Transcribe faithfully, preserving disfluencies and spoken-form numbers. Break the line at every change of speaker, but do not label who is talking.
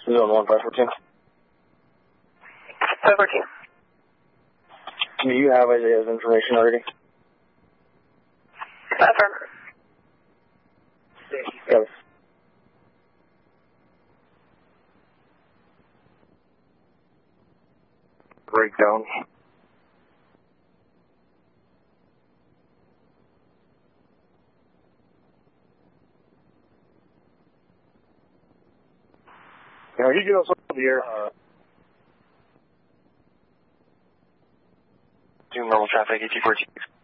Zone one, five fourteen.
five fourteen.
Do you have Isaiah's information already?
Affirm.
Yes. Breakdown. Now, you get us over the air. Uh, Doing normal traffic, eighteen fourteen.